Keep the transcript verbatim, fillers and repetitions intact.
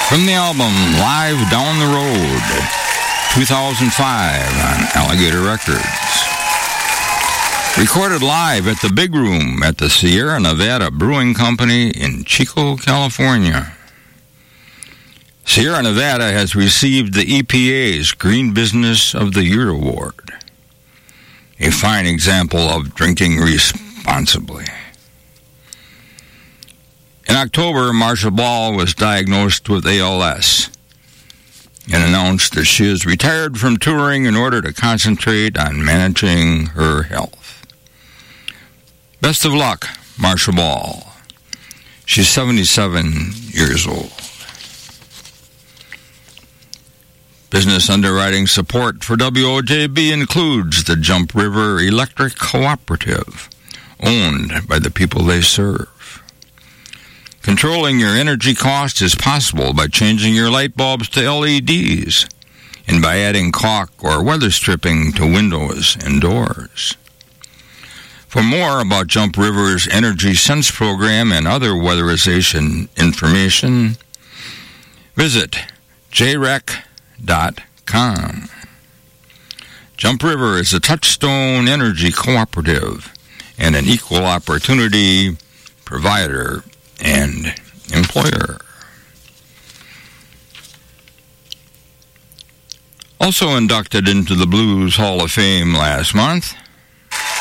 From the album Live Down the Road, two thousand five on Alligator Records. Recorded live at the Big Room at the Sierra Nevada Brewing Company in Chico, California. Sierra Nevada has received the E P A's Green Business of the Year Award, a fine example of drinking responsibly. In October, Marcia Ball was diagnosed with A L S and announced that she is retired from touring in order to concentrate on managing her health. Best of luck, Marcia Ball. She's seventy-seven years old. Business underwriting support for W O J B includes the Jump River Electric Cooperative, owned by the people they serve. Controlling your energy cost is possible by changing your light bulbs to L E Ds and by adding caulk or weather stripping to windows and doors. For more about Jump River's Energy Sense program and other weatherization information, visit j rec dot com. Jump River is a Touchstone Energy Cooperative and an equal opportunity provider and employer. Also inducted into the Blues Hall of Fame last month,